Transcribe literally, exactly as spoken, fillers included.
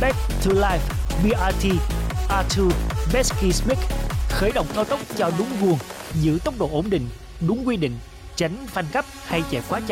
Back to Life bê rờ tê rờ hai Besky Smith khởi động cao tốc cho đúng guồng, giữ tốc độ ổn định, đúng quy định, tránh phanh gấp hay chạy quá chậm.